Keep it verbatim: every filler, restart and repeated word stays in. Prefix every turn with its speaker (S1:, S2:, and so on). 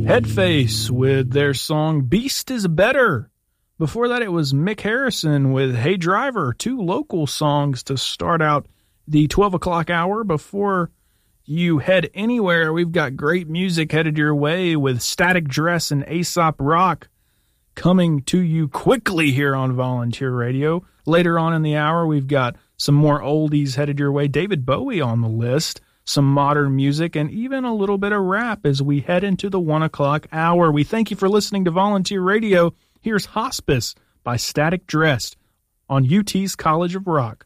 S1: Headface with their song Beast is Better. Before that, it was Mick Harrison with Hey Driver, two local songs to start out the twelve o'clock hour. Before you head anywhere, we've got great music headed your way with Static Dress and Aesop Rock coming to you quickly here on Volunteer Radio. Later on in the hour, we've got some more oldies headed your way. David Bowie on the list, some modern music, and even a little bit of rap as we head into the one o'clock hour. We thank you for listening to Volunteer Radio. Here's Hospice by Static Dress on U T's College of Rock.